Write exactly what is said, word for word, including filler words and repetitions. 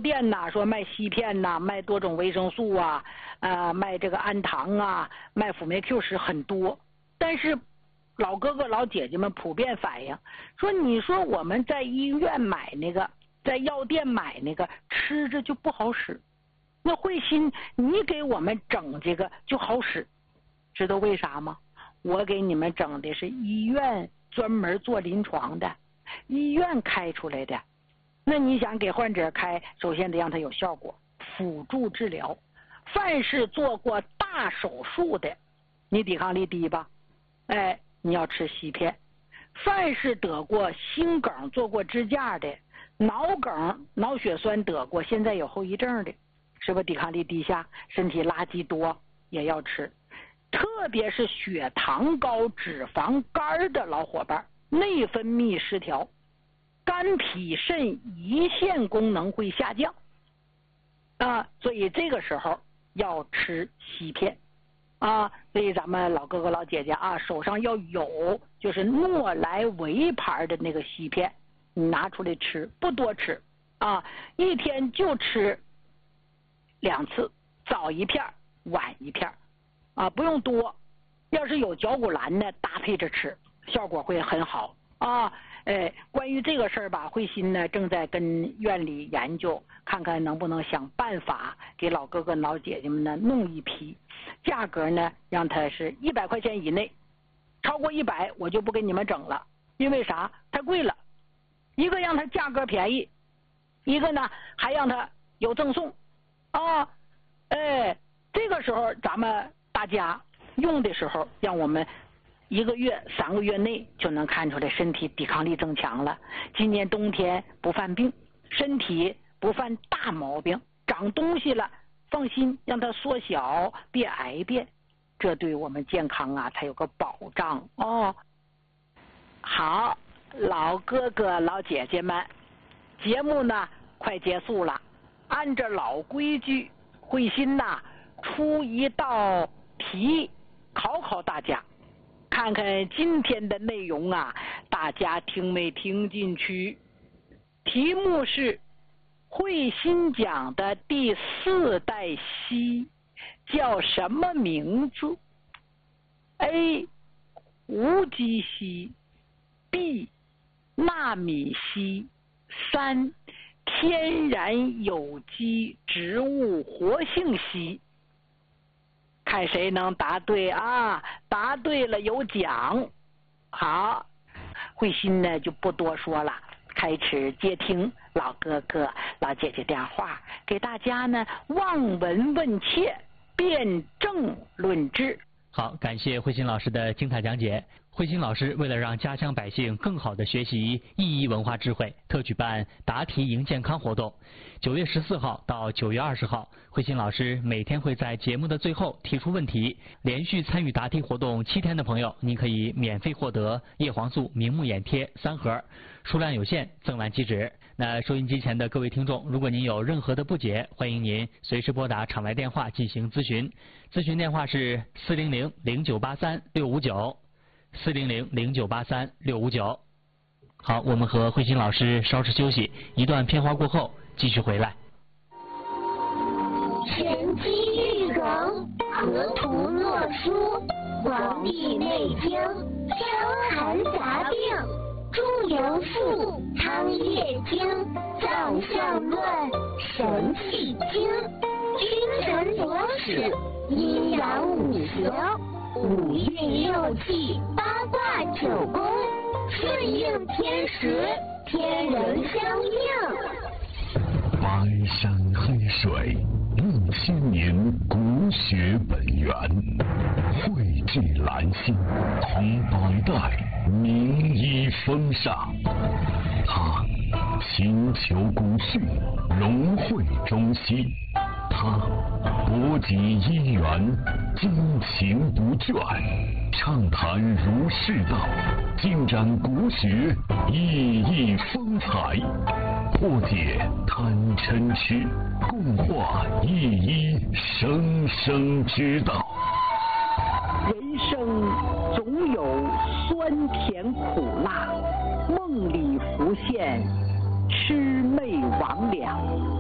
店呐，说卖硒片呐，卖多种维生素啊，呃，卖这个氨糖啊，卖辅酶 Q 十很多，但是老哥哥老姐姐们普遍反映说，你说我们在医院买那个，在药店买那个，吃着就不好使。那慧心，你给我们整这个就好使，知道为啥吗？我给你们整的是医院专门做临床的，医院开出来的。那你想给患者开，首先得让他有效果，辅助治疗。凡是做过大手术的，你抵抗力低吧？哎，你要吃硒片。凡是得过心梗、做过支架的，脑梗、脑血栓得过，现在有后遗症的，是不是抵抗力低下，身体垃圾多，也要吃。特别是血糖高、脂肪肝的老伙伴，内分泌失调，肝脾肾胰腺功能会下降啊，所以这个时候要吃硒片啊。所以咱们老哥哥老姐姐啊，手上要有就是诺莱维牌的那个硒片，你拿出来吃，不多吃啊，一天就吃两次，早一片晚一片啊，不用多。要是有绞骨蓝呢，搭配着吃，效果会很好啊。哎，关于这个事儿吧，慧心呢正在跟院里研究，看看能不能想办法给老哥哥老姐姐们呢弄一批，价格呢让它是一百块钱以内，超过一百我就不给你们整了，因为啥？太贵了。一个让它价格便宜，一个呢还让它有赠送啊。哎，这个时候咱们大家用的时候，让我们一个月、三个月内就能看出来身体抵抗力增强了。今年冬天不犯病，身体不犯大毛病，长东西了，放心，让它缩小，别癌变，这对我们健康啊才有个保障哦。好，老哥哥老姐姐们，节目呢快结束了，按照老规矩，慧心呐出一道题考考大家，看看今天的内容啊，大家听没听进去？题目是慧心讲的第四代硒叫什么名字 ？A. 无机硒 B. 纳米硒三. 天然有机植物活性硒。看谁能答对啊，答对了有奖。好，慧心呢就不多说了，开始接听老哥哥老姐姐电话，给大家呢望闻问切，辩证论治。 好，感谢慧心老师的精彩讲解。慧心老师为了让家乡百姓更好地学习意义文化智慧，特举办答题赢健康活动。九月十四号到九月二十号，慧心老师每天会在节目的最后提出问题。连续参与答题活动七天的朋友，您可以免费获得叶黄素明目眼贴三盒，数量有限，赠完即止。那收音机前的各位听众，如果您有任何的不解，欢迎您随时拨打场外电话进行咨询。咨询电话是四零零零九八三六五九。四零零零九八三六五九。好，我们和慧心老师稍事休息，一段片花过后继续回来。 玄机玉梗，河图洛书，《黄帝内经》，伤寒杂病，诸由术，汤液经，脏象论，神气经，君臣佐使，阴阳五行。五运六气，八卦九宫，顺应天时，天人相应。 白山黑水，一千年国学本源，汇聚兰心，同百代名医风尚。他勤求古训，融汇中西。他博集医源，精勤不倦，畅谈儒释道，尽展国学熠熠风采，破解贪嗔痴，共话一一生生之道。 人生总有酸甜苦辣，梦里浮现魑魅魍魉。